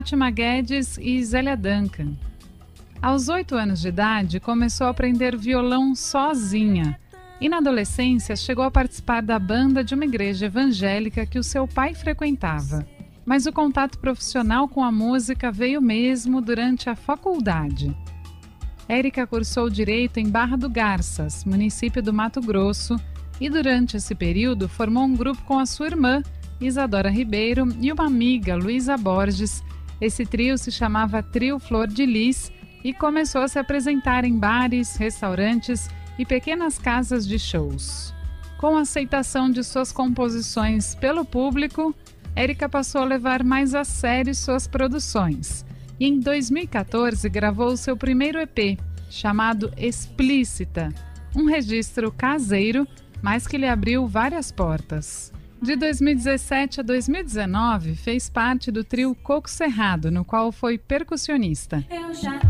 Fátima Guedes e Zélia Duncan. Aos 8 anos de idade, começou a aprender violão sozinha e, na adolescência, chegou a participar da banda de uma igreja evangélica que o seu pai frequentava. Mas o contato profissional com a música veio mesmo durante a faculdade. Érica cursou Direito em Barra do Garças, município do Mato Grosso, e durante esse período formou um grupo com a sua irmã, Isadora Ribeiro, e uma amiga, Luísa Borges. Esse trio se chamava Trio Flor de Lis e começou a se apresentar em bares, restaurantes e pequenas casas de shows. Com a aceitação de suas composições pelo público, Érica passou a levar mais a sério suas produções e em 2014 gravou seu primeiro EP, chamado Explícita, um registro caseiro, mas que lhe abriu várias portas. De 2017 a 2019, fez parte do trio Coco Cerrado, no qual foi percussionista.